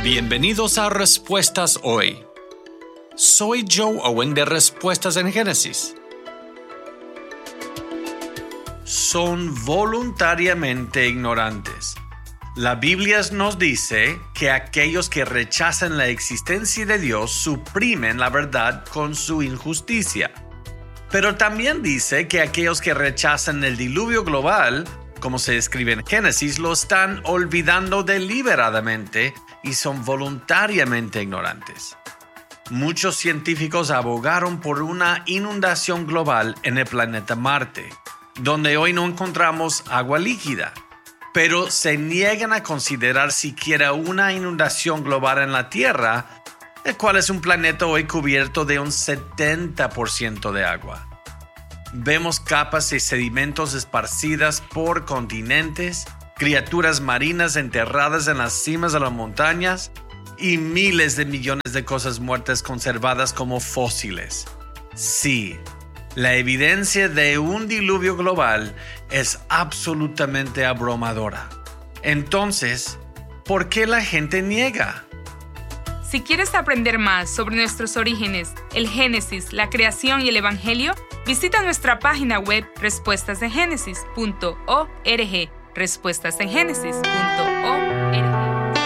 Bienvenidos a Respuestas Hoy. Soy Joe Owen de Respuestas en Génesis. Son voluntariamente ignorantes. La Biblia nos dice que aquellos que rechazan la existencia de Dios suprimen la verdad con su injusticia. Pero también dice que aquellos que rechazan el diluvio global, como se escribe en Génesis, lo están olvidando deliberadamente y son voluntariamente ignorantes. Muchos científicos abogaron por una inundación global en el planeta Marte, donde hoy no encontramos agua líquida, pero se niegan a considerar siquiera una inundación global en la Tierra, el cual es un planeta hoy cubierto de un 70% de agua. Vemos capas de sedimentos esparcidas por continentes, criaturas marinas enterradas en las cimas de las montañas y miles de millones de cosas muertas conservadas como fósiles. Sí, la evidencia de un diluvio global es absolutamente abrumadora. Entonces, ¿por qué la gente niega? Si quieres aprender más sobre nuestros orígenes, el Génesis, la creación y el Evangelio, visita nuestra página web respuestasengenesis.org. respuestasengenesis.org.